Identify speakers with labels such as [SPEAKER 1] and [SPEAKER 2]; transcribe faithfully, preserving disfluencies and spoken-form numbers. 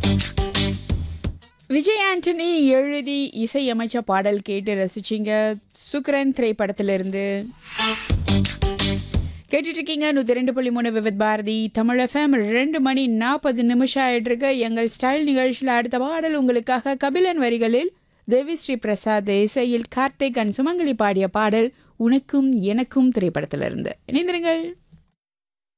[SPEAKER 1] விஜய் ஆண்டனி எழுதி இசையமைச்ச பாடல் கேட்டு ரசிச்சிங்க. சுக்ரன் திரைப்படத்திலிருந்து கேட்டுட்டு இருக்கீங்க. நூற்றி ரெண்டு புள்ளி மூணு விவித் பாரதி தமிழ் எஃப்எம். ரெண்டு மணி நாற்பது நிமிஷம் ஆயிட்டு இருக்கு. எங்கள் ஸ்டைல் நிகழ்ச்சியில் அடுத்த பாடல் உங்களுக்காக கபிலன் வரிகளில் தேவி ஸ்ரீ பிரசாத் இசையில் கார்த்திக் அண்ட் சுமங்கலி பாடிய பாடல் உனக்கும் எனக்கும் திரைப்படத்திலிருந்து. இணைந்திருங்கள்.